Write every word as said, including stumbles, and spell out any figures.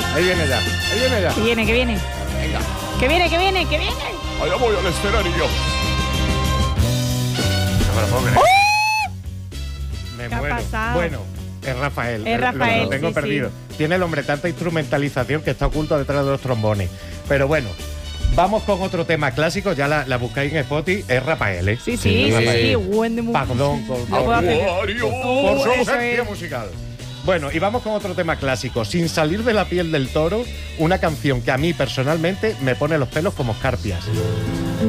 Ahí viene ya, ahí viene ya. Que viene, que viene. Venga. Que viene, que viene, que viene. Allá voy al escenario. No me lo puedo creer. ¡Oh! Me ¿Qué ha muero. pasado? Bueno, es Rafael. Es Lo- Rafael, Lo, tengo sí, perdido. sí. Tiene el hombre tanta instrumentalización que está oculto detrás de los trombones. Pero bueno, vamos con otro tema clásico. Ya la, la buscáis en Spotify. Es Rafael, ¿eh? Sí, sí, sí, Rafael. sí, buen de música. Perdón, con No puedo hacer- por su eso ausencia es. musical. Bueno, y vamos con otro tema clásico. Sin salir de la piel del toro, una canción que a mí personalmente me pone los pelos como escarpias.